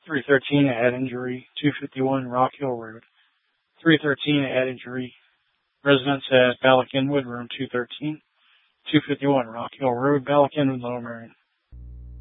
313, a head injury, 251 Rock Hill Road. 313, a head injury, residents at Ballackinwood, room 213. 251 Rock Hill Road, Ballackinwood, Lower Merion.